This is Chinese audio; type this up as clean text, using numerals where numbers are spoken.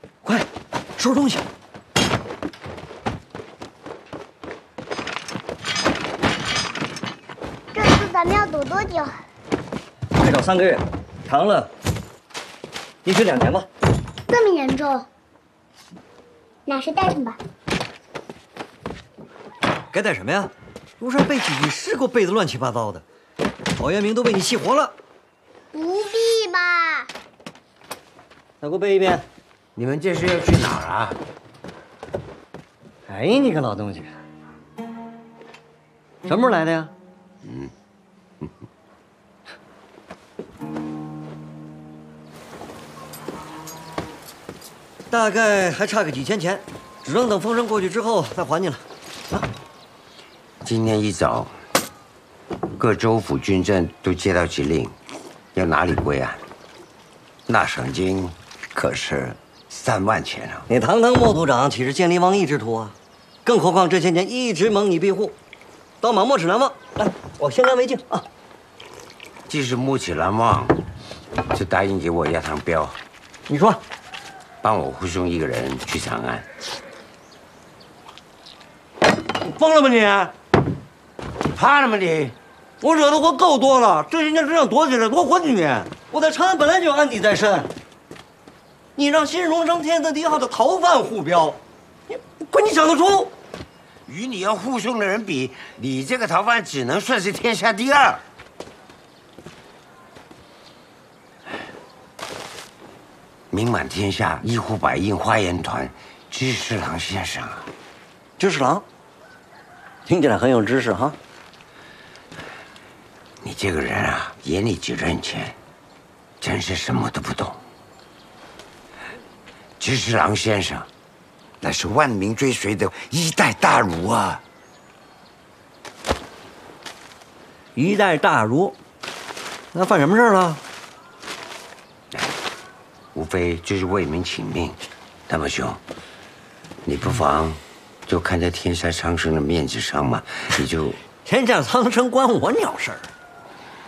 快收拾东西。 这次咱们要躲多久？ 最少3个月，长了也许2年吧。 这么严重？那是带上吧。 该带什么呀？路上备几10个被子乱七八糟的，陶渊明都被你气活了。 不必吧。 再给我背一遍。 你们这是要去哪儿啊？ 哎，你个老东西，什么时候来的呀？大概还差个几千钱，只能等风声过去之后再还你了。啊， 今天一早，各州府军镇都接到急令，要拿你归案。那赏金可是3万钱啊！ 你堂堂莫部长岂是见利忘义之徒啊？更何况这些年一直蒙你庇护，刀马莫齿难忘。来，我先干为敬啊！ 既是莫齿难忘，就答应给我压堂镖。 你说。 帮我护送一个人去长安。 你疯了吗你？ 怕了吗你？ 我惹的祸够多了，这些年只想躲起来多混几年。我在长安本来就案底在身，你让新荣升天字第1号的逃犯护镖，你想得出？ 与你要护送的人比，你这个逃犯只能算是天下第2。名满天下，一呼百应花言团，知识郎先生啊！ 知识郎，听起来很有知识哈。 你这个人啊，眼里只认钱，真是什么都不懂。知识郎先生，那是万民追随的1代大儒啊！ 1代大儒，那犯什么事了？ 无非就是为民请命。大毛兄，你不妨就看在天下苍生的面子上嘛，你就天下苍生关我鸟事儿。